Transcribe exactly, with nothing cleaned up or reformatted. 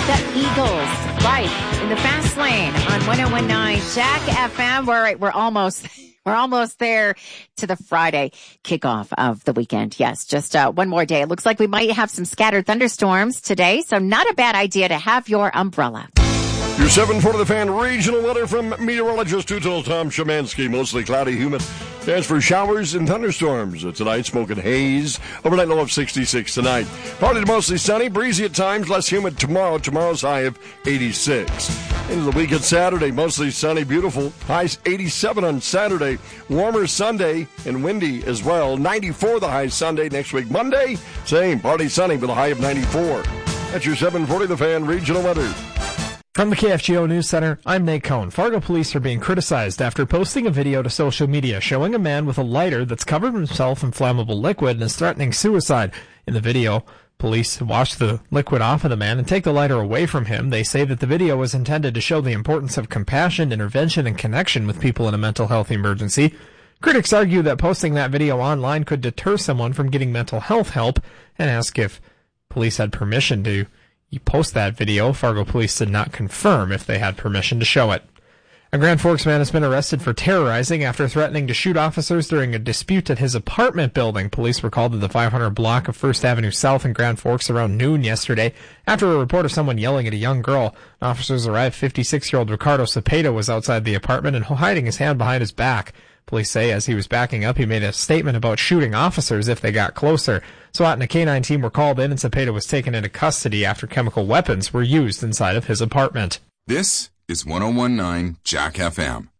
the Eagles, right in the fast lane on one oh one point nine Jack F M. We're, we're almost, we're almost there to the Friday kickoff of the weekend. Yes, just uh, one more day. It looks like we might have some scattered thunderstorms today, so not a bad idea to have your umbrella. Your seven forty The Fan regional weather from meteorologist Tutel Tom Szymanski. Mostly cloudy, humid. As for showers and thunderstorms tonight, smoke and haze. Overnight low of sixty-six tonight. Partly to mostly sunny, breezy at times, less humid tomorrow. Tomorrow's high of eighty-six. Into the weekend Saturday, mostly sunny, beautiful. Highs eighty-seven on Saturday. Warmer Sunday and windy as well. ninety-four the high Sunday. Next week, Monday, same. Partly sunny with a high of ninety-four. That's your seven forty The Fan regional weather. From the K F G O News Center, I'm Nate Cohn. Fargo police are being criticized after posting a video to social media showing a man with a lighter that's covered himself in flammable liquid and is threatening suicide. In the video, police wash the liquid off of the man and take the lighter away from him. They say that the video was intended to show the importance of compassion, intervention, and connection with people in a mental health emergency. Critics argue that posting that video online could deter someone from getting mental health help and ask if police had permission to You post that video. Fargo police did not confirm if they had permission to show it. A Grand Forks man has been arrested for terrorizing after threatening to shoot officers during a dispute at his apartment building. Police were called to the five hundred block of First Avenue South in Grand Forks around noon yesterday after a report of someone yelling at a young girl. Officers arrived. fifty-six-year-old Ricardo Cepeda was outside the apartment and hiding his hand behind his back. Police say as he was backing up, he made a statement about shooting officers if they got closer. SWAT and a K nine team were called in, and Cepeda was taken into custody after chemical weapons were used inside of his apartment. This is one oh one point nine Jack F M.